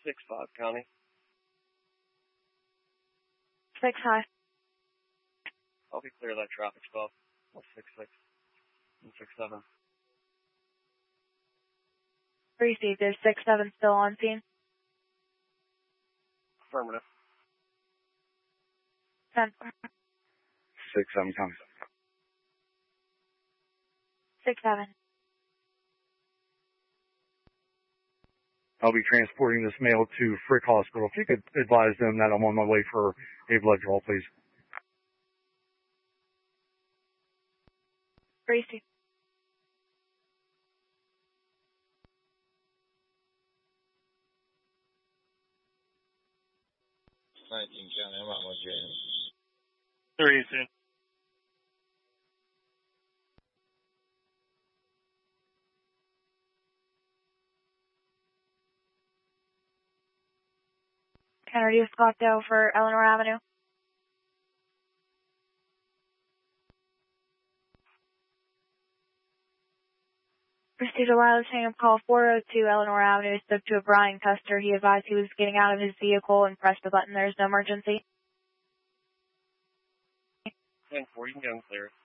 6-5 County. 6-5. I'll be clear of that traffic stop. 6-6 and 6-7. Received. Is 6-7 still on scene? Affirmative. 10-4. 6-7 County. 6-7. I'll be transporting this male to Frick Hospital. If you could advise them that I'm on my way for a blood draw, please. Received. County, I'm out with James. 3 soon. Kennedy Scottsdale for Eleanor Avenue. Received a wireless hang-up call 402 Eleanor Avenue. Spoke to a Brian Custer. He advised he was getting out of his vehicle and pressed the button. There's no emergency. 10-4, you can get him clear.